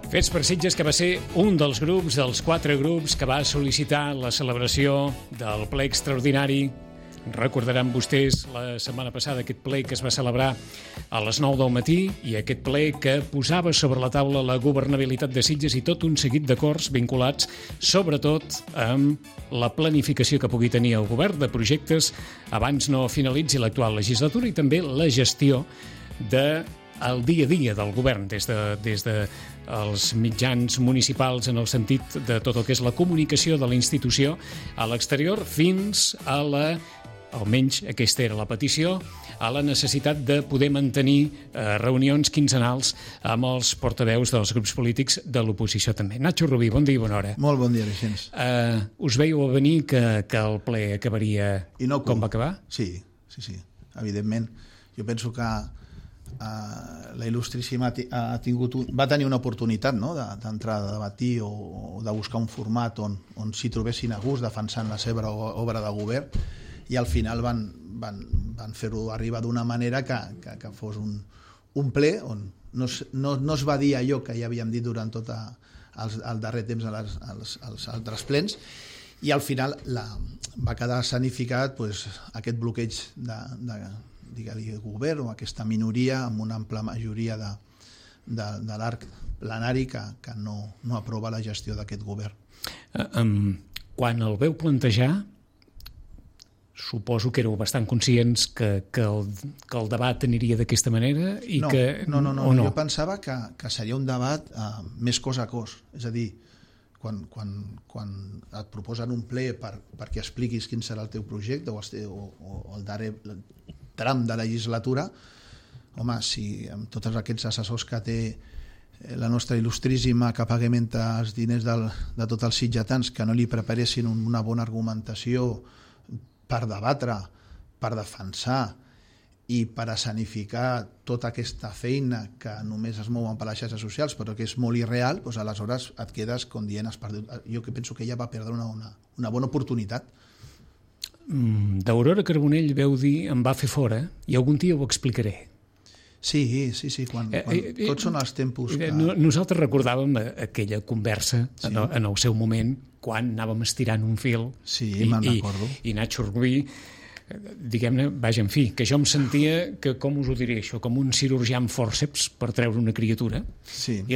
Fets per Sitges, que va ser un dels 4 grups que va sol·licitar la celebració del ple extraordinari. Recordaran vostès la setmana passada aquest ple que es va celebrar a les 9 del matí i aquest ple que posava sobre la taula la governabilitat de Sitges i tot un seguit d'acords vinculats sobretot amb la planificació que pugui tenir el govern de projectes abans no finalitzi l'actual legislatura i també la gestió del dia a dia del govern des de els mitjans municipals en el sentit de tot el que és la comunicació de la institució a l'exterior fins a almenys aquesta era la petició, a la necessitat de poder mantenir reunions quinzenals amb els portaveus dels grups polítics de l'oposició també. Nacho Rubí, bon dia i bona hora. Molt bon dia, Alexens. Us veieu a venir que el ple acabaria com va acabar? Sí, evidentment. Jo penso que la Il·lustríssima va tenir una oportunitat, no?, d'entrar a debatir o de buscar un format on s'hi trobessin a gust defensant la seva obra de govern i al final van fer-ho arribar d'una manera que fos un ple on no es va dir allò que ja havíem dit durant tot el darrer temps als altres plens i al final va quedar escenificat aquest bloqueig de govern o aquesta minoria amb una ampla majoria de l'arc plenari que no aprova la gestió d'aquest govern. Quan el veu plantejar, suposo que éreu bastant conscients que el debat aniria d'aquesta manera i que... No. Jo pensava que seria un debat més cos a cos. És a dir, quan et proposen un ple perquè expliquis quin serà el teu projecte o el darrer tram de legislatura, home, si amb tots aquests assessors que té la nostra il·lustríssima que paguem els diners de tots els sitgetans que no li preparessin una bona argumentació per debatre, per defensar i per escenificar tota aquesta feina que només es mouen per les xarxes socials però que és molt irreal, doncs aleshores et quedes com dient has perdut. Jo que penso que ella va perdre una bona oportunitat. D'Aurora Carbonell veu dir em va fer fora i algun dia ho explicaré. Sí, quan tots són els tempos que... Nosaltres recordàvem aquella conversa en el seu moment quan anàvem estirant un fil me'n recordo. I Nacho Rubí, diguem-ne, en fi, que jo em sentia que, com us ho diré això, com un cirurgià amb fòrceps per treure una criatura i